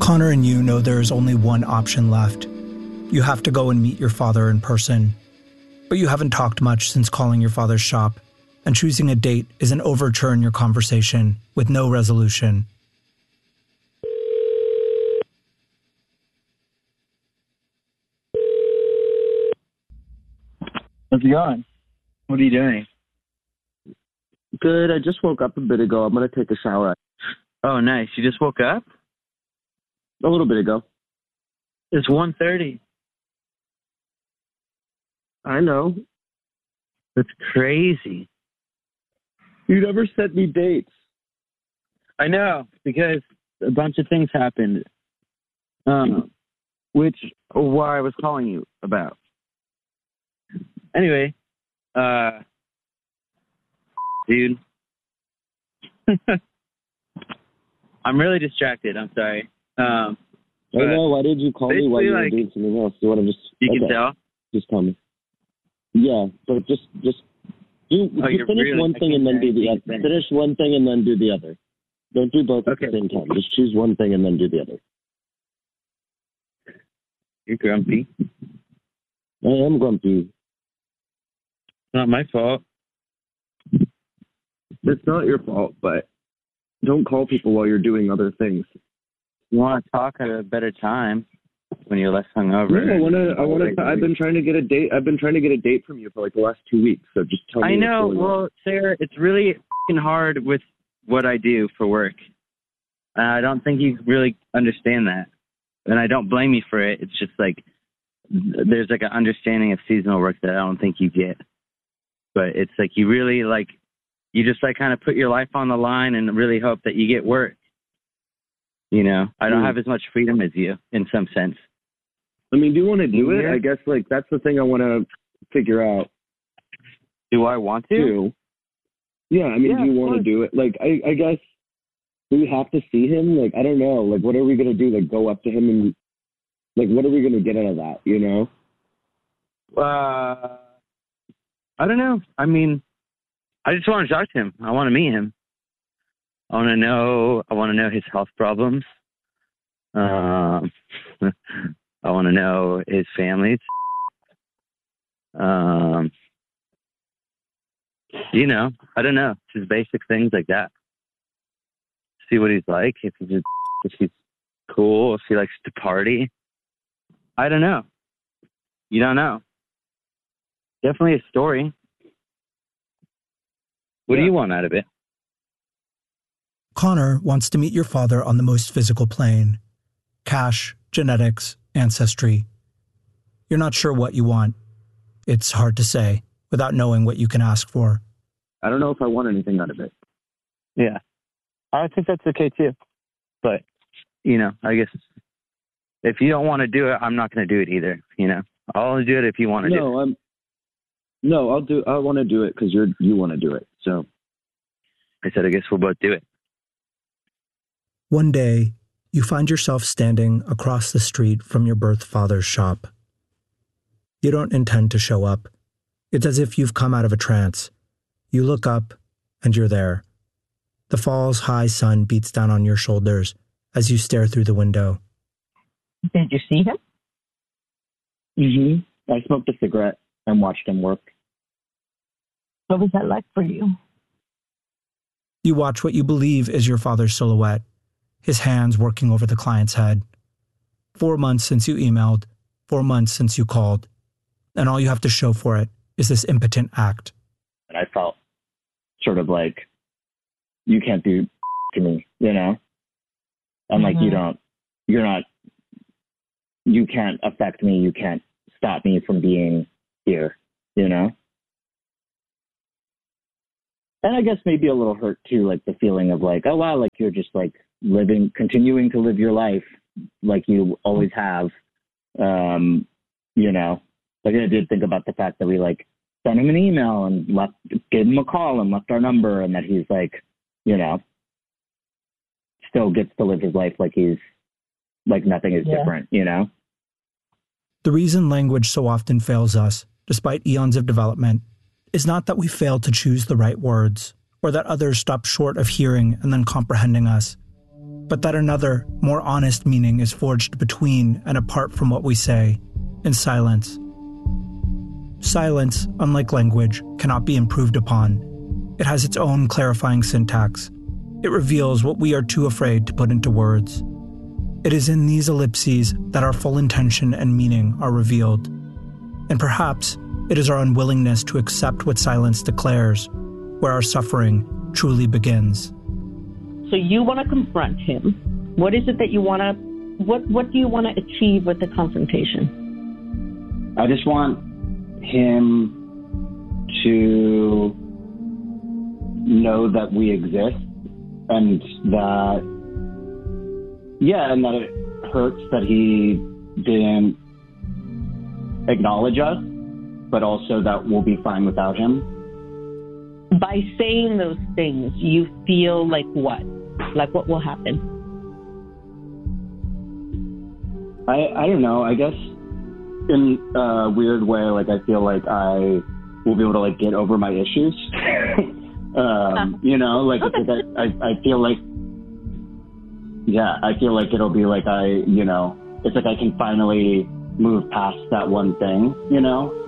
Connor and you know there is only one option left. You have to go and meet your father in person. But you haven't talked much since calling your father's shop, and choosing a date is an overture in your conversation with no resolution. How's it going? What are you doing? Good. I just woke up a bit ago. I'm going to take a shower. Oh, nice. You just woke up? A little bit ago. It's 1:30. I know. That's crazy. You never sent me dates. I know, because a bunch of things happened, which why I was calling you about. Anyway, dude, I'm really distracted. I'm sorry. I know. Why did you call me while you were doing something else? You want to just? You can tell. Just tell me. Yeah, but just finish really, one thing and then do the other. Finish one thing and then do the other. Don't do both at the same time. Just choose one thing and then do the other. You're grumpy. I am grumpy. It's not my fault. It's not your fault, but don't call people while you're doing other things. You want to talk at a better time when you're less hungover. No, I've been trying to get a date. I've been trying to get a date from you for like the last 2 weeks. So just tell me. I know. Well, Sarah, it's really f***ing hard with what I do for work. I don't think you really understand that, and I don't blame you for it. It's just like there's like an understanding of seasonal work that I don't think you get. But it's like you really you just kind of put your life on the line and really hope that you get work. You know, I don't have as much freedom as you in some sense. I mean, do you want to do it? I guess that's the thing I want to figure out. Do I want to? Yeah, I mean, do you want to do it? I guess, do we have to see him? I don't know. What are we going to do? Go up to him and, what are we going to get out of that, you know? I don't know. I mean, I just want to talk to him. I want to meet him. I want to know his health problems. I want to know his family's. You know, I don't know. Just basic things like that. See what he's like. If he's cool. If he likes to party. I don't know. You don't know. Definitely a story. What do you want out of it? Connor wants to meet your father on the most physical plane. Cash, genetics, ancestry. You're not sure what you want. It's hard to say without knowing what you can ask for. I don't know if I want anything out of it. Yeah. I think that's okay too. But, you know, I guess if you don't want to do it, I'm not going to do it either. You know, I'll only do it if you want to do it. I want to do it because you want to do it. So I said, I guess we'll both do it. One day, you find yourself standing across the street from your birth father's shop. You don't intend to show up. It's as if you've come out of a trance. You look up, and you're there. The fall's high sun beats down on your shoulders as you stare through the window. Did you see him? Mm-hmm. I smoked a cigarette and watched him work. What was that like for you? You watch what you believe is your father's silhouette, his hands working over the client's head. 4 months since you emailed, 4 months since you called, and all you have to show for it is this impotent act. And I felt sort of like, you can't do to me, you know? I'm like, you can't affect me, you can't stop me from being here, you know? And I guess maybe a little hurt too, the feeling of oh wow, you're just continuing to live your life like you always have. You know, I did think about the fact that we sent him an email and gave him a call and left our number, and that he's you know, still gets to live his life like he's nothing is different, you know? The reason language so often fails us, despite eons of development, is not that we fail to choose the right words, or that others stop short of hearing and then comprehending us. but that another, more honest meaning is forged between and apart from what we say, in silence. Silence, unlike language, cannot be improved upon. It has its own clarifying syntax. It reveals what we are too afraid to put into words. It is in these ellipses that our full intention and meaning are revealed. And perhaps it is our unwillingness to accept what silence declares, where our suffering truly begins. So you want to confront him. What is it that you want to, what do you want to achieve with the confrontation? I just want him to know that we exist and that, and that it hurts that he didn't acknowledge us, but also that we'll be fine without him. By saying those things, you feel like what? Like what will happen? I don't know. I guess in a weird way, like I feel like I will be able to like get over my issues. You know, like I feel like, I feel like it'll be like it's like I can finally move past that one thing, you know?